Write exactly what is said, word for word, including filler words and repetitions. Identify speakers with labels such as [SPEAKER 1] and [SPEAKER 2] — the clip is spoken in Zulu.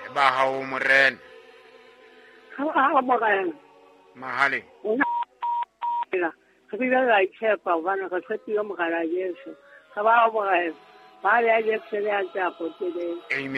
[SPEAKER 1] ba hao morena
[SPEAKER 2] ha mo ka ena
[SPEAKER 1] mahale
[SPEAKER 2] ela ke bila la tshepa bana ka tshepi yo mogala Yesu ka ba mo ka ena ba le a je tsele a tsa potele
[SPEAKER 1] amen.